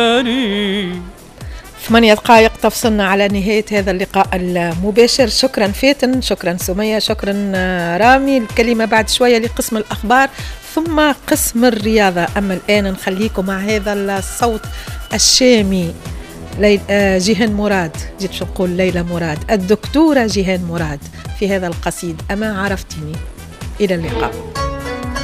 8 دقائق تفصلنا على نهاية هذا اللقاء المباشر. شكرا فاتن، شكرا سمية، شكرا رامي. الكلمة بعد شوية لقسم الأخبار ثم قسم الرياضة. أما الآن نخليكم مع هذا الصوت الشامي، جيهان مراد، جيت نقول ليلى مراد، الدكتورة جيهان مراد في هذا القصيد أما عرفتني. إلى اللقاء.